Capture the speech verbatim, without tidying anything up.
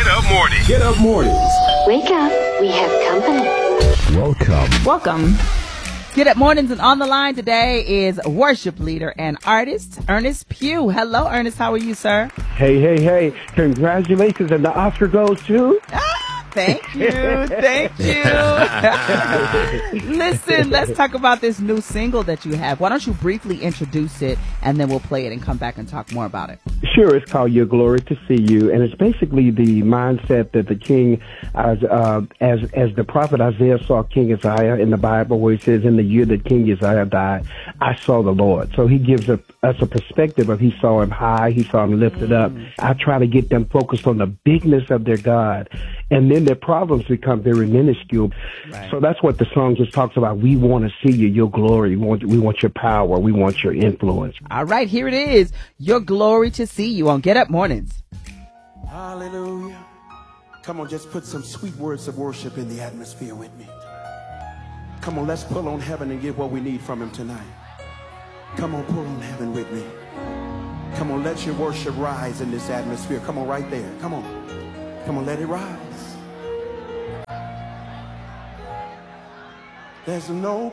Up Mornings. Get Up Mornings. Wake up. We have company. Welcome. Welcome. Get Up Mornings, and on the line today is worship leader and artist Ernest Pugh. Hello, Ernest. How are you, sir? Hey, hey, hey. Congratulations. And the Oscar goes to... Ah, thank you. Thank you. Listen, let's talk about this new single that you have. Why don't you briefly introduce it, and then we'll play it and come back and talk more about it. Sure, it's called Your Glory to See You, and it's basically the mindset that the king, as uh, as as the prophet Isaiah saw King Uzziah in the Bible, where he says, in the year that King Uzziah died, I saw the Lord. So he gives a, us a perspective of he saw him high, he saw him lifted up. I try to get them focused on the bigness of their God, and then their problems become very minuscule. Right. So that's what the song just talks about. We want to see you, your glory. We want, we want your power. We want your influence. All right, here it is. Your Glory to See You on Get Up Mornings. Hallelujah. Come on, just put some sweet words of worship in the atmosphere with me. Come on, let's pull on heaven and get what we need from him tonight. Come on, pull on heaven with me. Come on, let your worship rise in this atmosphere. Come on, right there. Come on. Come on, let it rise. There's no